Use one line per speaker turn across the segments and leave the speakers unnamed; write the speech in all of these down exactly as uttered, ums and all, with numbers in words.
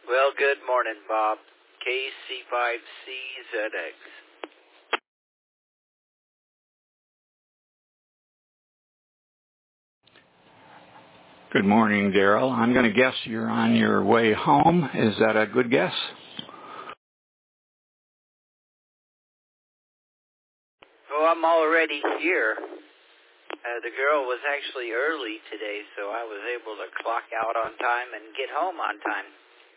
Well, good morning, Bob. K C five C Z X.
Good morning, Daryl. I'm going to guess you're on your way home. Is that a good guess?
Oh, I'm already here. Uh, the girl was actually early today, so I was able to clock out on time and get home on time.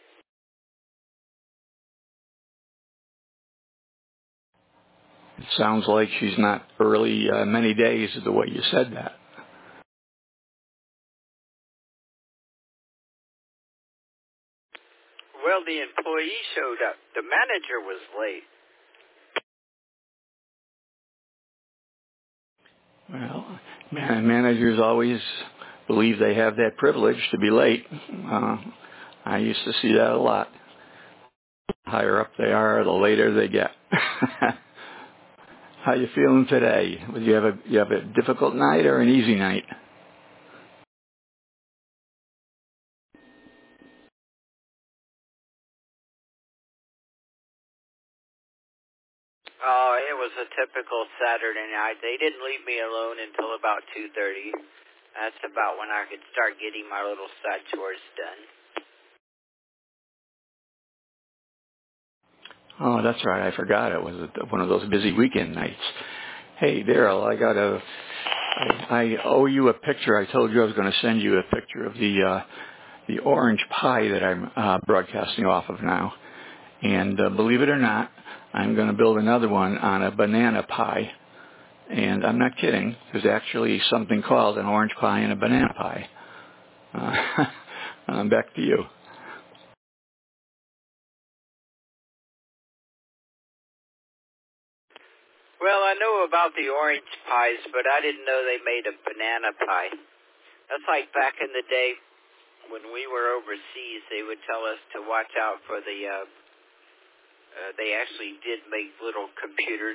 It sounds like she's not early uh, many days the way you said that.
Well, the employee showed up. The manager was late.
Well, man- managers always believe they have that privilege to be late. Uh, I used to see that a lot. The higher up they are, the later they get. How you feeling today? Do you have a you have a difficult night or an easy night?
Oh, it was a typical Saturday night. They didn't leave me alone until about two thirty. That's about when I could start getting my little side chores done.
Oh, that's right. I forgot it was one of those busy weekend nights. Hey, Daryl, I got a. I, I owe you a picture. I told you I was going to send you a picture of the uh, the orange pie that I'm uh, broadcasting off of now. And uh, believe it or not, I'm going to build another one on a banana pie. And I'm not kidding. There's actually something called an orange pie and a banana pie. Uh, um, back to you.
Well, I know about the orange pies, but I didn't know they made a banana pie. That's like back in the day when we were overseas, they would tell us to watch out for the, uh, uh, they actually did make little computers